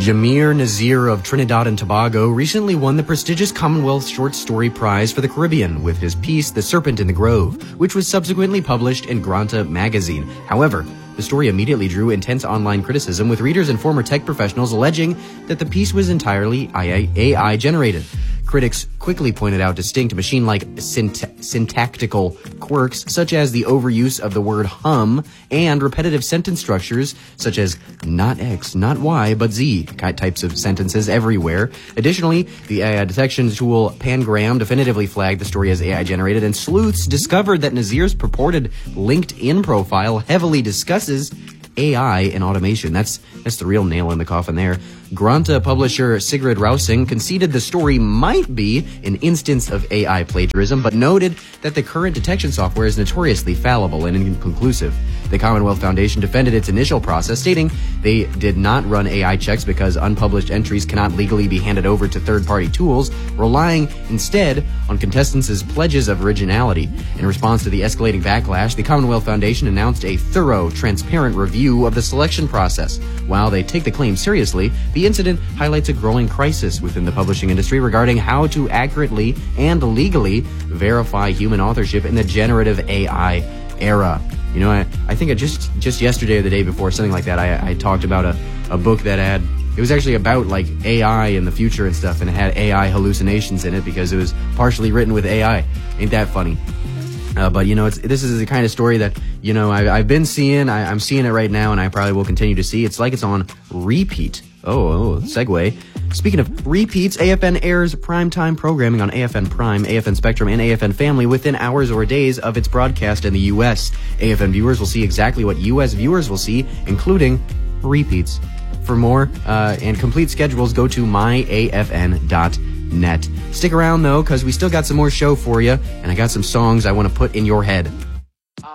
Jamir Nazir of Trinidad and Tobago recently won the prestigious Commonwealth Short Story Prize for the Caribbean with his piece The Serpent in the Grove, which was subsequently published in Granta magazine. However, the story immediately drew intense online criticism, with readers and former tech professionals alleging that the piece was entirely AI generated. Critics quickly pointed out distinct machine-like syntactical quirks, such as the overuse of the word hum and repetitive sentence structures, such as not X, not Y, but Z types of sentences everywhere. Additionally, the AI detection tool Pangram definitively flagged the story as AI-generated, and sleuths discovered that Nazir's purported LinkedIn profile heavily discusses AI and automation. That's the real nail in the coffin there. Granta publisher Sigrid Rousing conceded the story might be an instance of AI plagiarism, but noted that the current detection software is notoriously fallible and inconclusive. The Commonwealth Foundation defended its initial process, stating they did not run AI checks because unpublished entries cannot legally be handed over to third-party tools, relying instead on contestants' pledges of originality. In response to the escalating backlash, the Commonwealth Foundation announced a thorough, transparent review of the selection process. While they take the claim seriously, the incident highlights a growing crisis within the publishing industry regarding how to accurately and legally verify human authorship in the generative AI era. You know, I think just yesterday or the day before, something like that, I talked about a book that it was actually about like AI in the future and stuff, and it had AI hallucinations in it because it was partially written with AI. Ain't that funny? But you know, this is the kind of story that, you know, I've been seeing. I'm seeing it right now, and I probably will continue to see. It's like it's on repeat. Oh, segue. Speaking of repeats, AFN airs primetime programming on AFN Prime, AFN Spectrum, and AFN Family within hours or days of its broadcast in the U.S. AFN viewers will see exactly what U.S. viewers will see, including repeats. For more and complete schedules, go to myafn.net. Stick around, though, because we still got some more show for you, and I got some songs I want to put in your head.